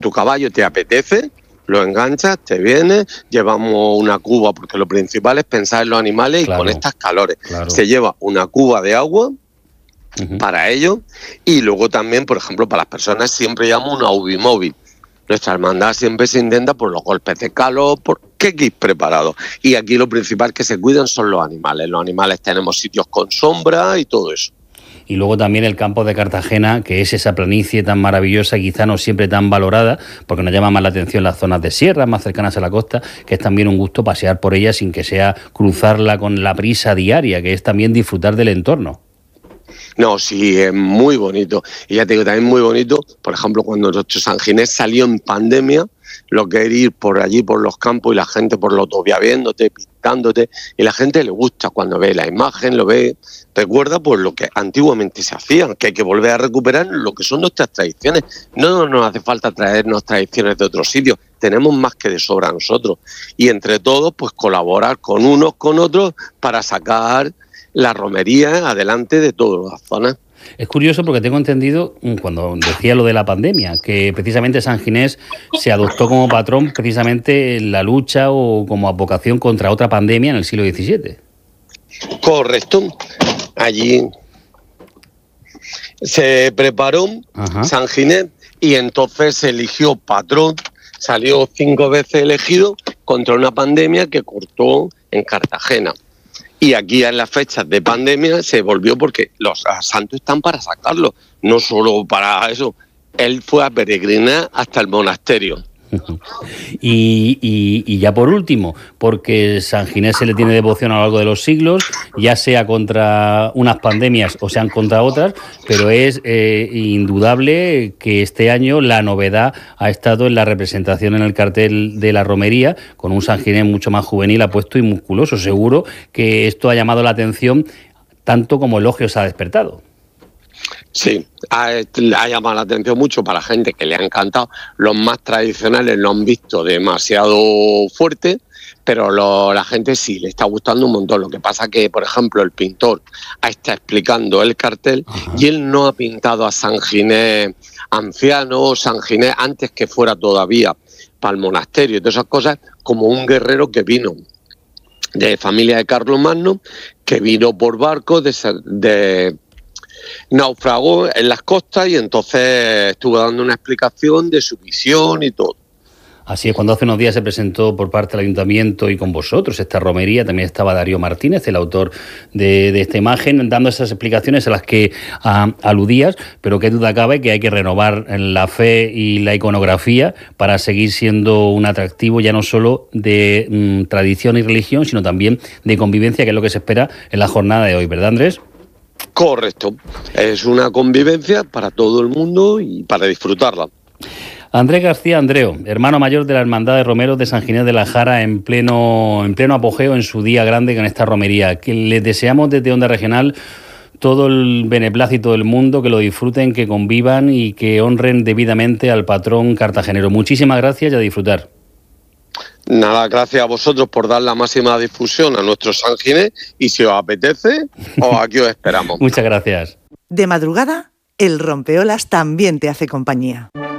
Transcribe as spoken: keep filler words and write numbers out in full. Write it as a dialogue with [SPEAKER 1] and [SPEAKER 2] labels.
[SPEAKER 1] tu caballo te apetece, lo enganchas, te vienes, llevamos una cuba, porque lo principal es pensar en los animales claro, y con estas calores. Claro. Se lleva una cuba de agua uh-huh. para ellos y luego también, por ejemplo, para las personas siempre llevamos una U B I móvil. Nuestra hermandad siempre se intenta por los golpes de calor, por qué kit preparado. Y aquí lo principal que se cuidan son los animales. Los animales tenemos sitios con sombra y todo eso.
[SPEAKER 2] Y luego también el campo de Cartagena, que es esa planicie tan maravillosa, quizá no siempre tan valorada, porque nos llama más la atención las zonas de sierra, más cercanas a la costa, que es también un gusto pasear por ella sin que sea cruzarla con la prisa diaria, que es también disfrutar del entorno.
[SPEAKER 1] No, sí, es muy bonito. Y ya te digo, también muy bonito, por ejemplo, cuando nuestro San Ginés salió en pandemia, lo que era ir por allí, por los campos, y la gente por la autovía viéndote, pintándote, y la gente le gusta cuando ve la imagen, lo ve, recuerda pues lo que antiguamente se hacía, que hay que volver a recuperar lo que son nuestras tradiciones. No nos hace falta traernos tradiciones de otros sitios, tenemos más que de sobra nosotros. Y entre todos, pues colaborar con unos, con otros, para sacar la romería adelante de todas las zonas.
[SPEAKER 2] Es curioso porque tengo entendido, cuando decía lo de la pandemia, que precisamente San Ginés se adoptó como patrón precisamente en la lucha o como advocación contra otra pandemia en el siglo diecisiete.
[SPEAKER 1] Correcto. Allí se preparó Ajá. San Ginés y entonces se eligió patrón, salió cinco veces elegido contra una pandemia que cortó en Cartagena. Y aquí en las fechas de pandemia se volvió porque los santos están para sacarlos, no solo para eso. Él fue a peregrinar hasta el monasterio.
[SPEAKER 2] Y, y, y ya por último, porque San Ginés se le tiene devoción a lo largo de los siglos, ya sea contra unas pandemias o sean contra otras, pero es eh, indudable que este año la novedad ha estado en la representación en el cartel de la romería, con un San Ginés mucho más juvenil, apuesto y musculoso. Seguro que esto ha llamado la atención tanto como elogios ha despertado.
[SPEAKER 1] Sí, ha, ha llamado la atención mucho para la gente que le ha encantado. Los más tradicionales lo han visto demasiado fuerte, pero lo, la gente sí le está gustando un montón. Lo que pasa que, por ejemplo, el pintor está explicando el cartel Ajá. y él no ha pintado a San Ginés anciano, San Ginés antes que fuera todavía para el monasterio y todas esas cosas, como un guerrero que vino de familia de Carlomagno, que vino por barco de... de naufragó en las costas y entonces estuvo dando una explicación de su visión y todo.
[SPEAKER 2] Así es, cuando hace unos días se presentó por parte del Ayuntamiento y con vosotros esta romería, también estaba Darío Martínez, el autor de, de esta imagen, dando esas explicaciones a las que uh, aludías, pero qué duda cabe que hay que renovar la fe y la iconografía para seguir siendo un atractivo ya no solo de um, tradición y religión, sino también de convivencia, que es lo que se espera en la jornada de hoy, ¿verdad, Andrés?
[SPEAKER 1] Correcto, es una convivencia para todo el mundo y para disfrutarla.
[SPEAKER 2] Andrés García Andreo, hermano mayor de la Hermandad de Romeros de San Ginés de la Jara, en pleno, en pleno apogeo en su día grande con esta romería, que les deseamos desde Onda Regional todo el beneplácito del mundo, que lo disfruten, que convivan y que honren debidamente al patrón cartagenero. Muchísimas gracias y a disfrutar.
[SPEAKER 1] Nada, gracias a vosotros por dar la máxima difusión a nuestro San Ginés y si os apetece, os aquí os esperamos.
[SPEAKER 2] Muchas gracias.
[SPEAKER 3] De madrugada, el rompeolas también te hace compañía.